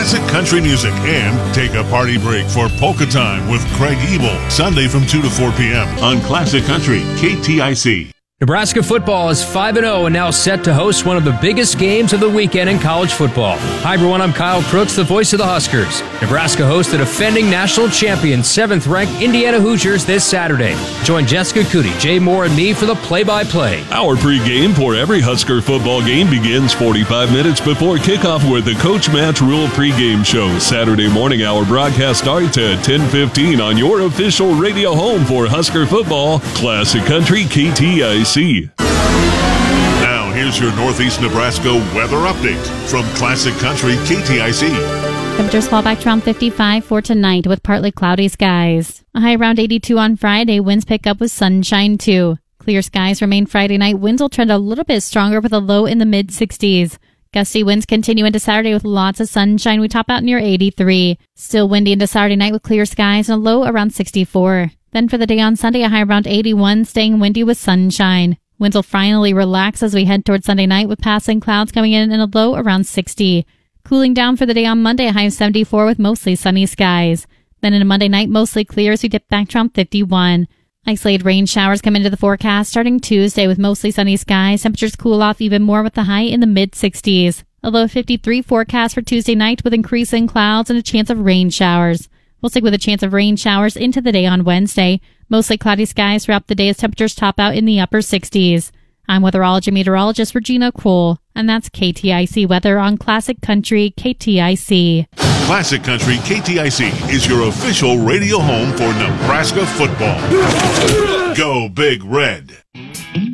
classic country music, and take a party break for Polka Time with Craig Ebel, Sunday from 2 to 4 p.m. on Classic Country, KTIC. Nebraska football is 5-0 and now set to host one of the biggest games of the weekend in college football. Hi everyone, I'm Kyle Crooks, the voice of the Huskers. Nebraska hosts the defending national champion, 7th-ranked Indiana Hoosiers this Saturday. Join Jessica Cootie, Jay Moore, and me for the play-by-play. Our pregame for every Husker football game begins 45 minutes before kickoff with the Coach Match Rule pregame show. Saturday morning, our broadcast starts at 10:15 on your official radio home for Husker football, Classic Country KTIC. Now, here's your Northeast Nebraska weather update from Classic Country KTIC. Temperatures fall back to around 55 for tonight with partly cloudy skies. A high around 82 on Friday. Winds pick up with sunshine too. Clear skies remain Friday night. Winds will trend a little bit stronger with a low in the mid-60s. Gusty winds continue into Saturday with lots of sunshine. We top out near 83. Still windy into Saturday night with clear skies and a low around 64. Then for the day on Sunday, a high around 81, staying windy with sunshine. Winds will finally relax as we head towards Sunday night with passing clouds coming in and a low around 60. Cooling down for the day on Monday, a high of 74 with mostly sunny skies. Then in a Monday night, mostly clear as we dip back to around 51. Isolated rain showers come into the forecast starting Tuesday with mostly sunny skies. Temperatures cool off even more with the high in the mid-60s. A low 53 forecast for Tuesday night with increasing clouds and a chance of rain showers. We'll stick with a chance of rain showers into the day on Wednesday. Mostly cloudy skies throughout the day as temperatures top out in the upper 60s. I'm weatherology meteorologist Regina Kroll, and that's KTIC weather on Classic Country KTIC. Classic Country KTIC is your official radio home for Nebraska football. Go Big Red.